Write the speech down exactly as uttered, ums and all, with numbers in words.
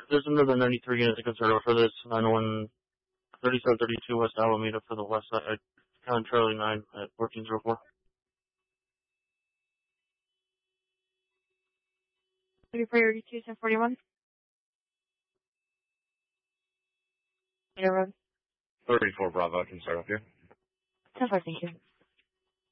There's another ninety-three unit to consider for this. nine one thirty-seven thirty-two West Alameda for the west side. Count Charlie nine at fourteen oh four. Priority two ten forty-one. Air Road. thirty-four Bravo, I can start up here. ten four, thank you.